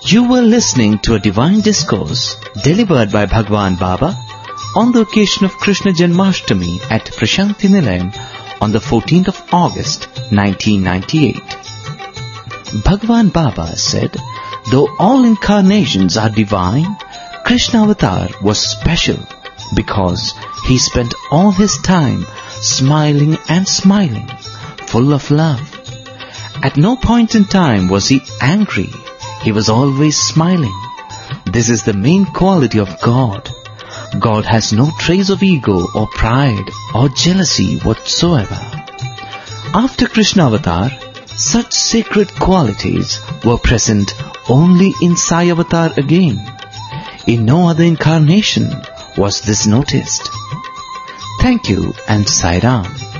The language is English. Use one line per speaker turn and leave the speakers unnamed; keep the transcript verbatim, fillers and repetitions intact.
You were listening to a divine discourse delivered by Bhagwan Baba on the occasion of Krishna Janmashtami at Prashanti Nilayam on the fourteenth of August nineteen ninety-eight. Bhagwan Baba said, though all incarnations are divine, Krishna Avatar was special because he spent all his time smiling and smiling, full of love. At no point in time was he angry. He was always smiling. This is the main quality of God. God has no trace of ego or pride or jealousy whatsoever. After Krishna Avatar, such sacred qualities were present only in Sai Avatar again. In no other incarnation was this noticed. Thank you and Sai Ram.